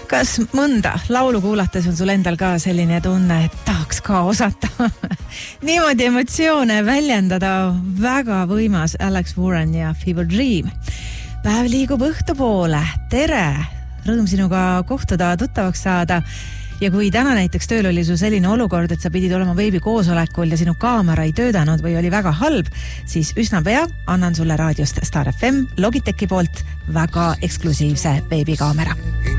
Kas mõnda laulu kuulates on sul endal ka selline tunne, et tahaks ka osata niimoodi emotsioone väljendada? Väga võimas Alex Warren ja Fever Dream. Päev liigub õhtu poole. Tere! Rõõm sinuga kohtuda, tuttavaks saada. Ja kui täna näiteks tööl oli su selline olukord, et sa pidid olema veebikoosolekul ja sinu kaamera ei töödanud või oli väga halb, siis üsna pea annan sulle raadiost Star FM Logitechi poolt väga eksklusiivse veebikaamera.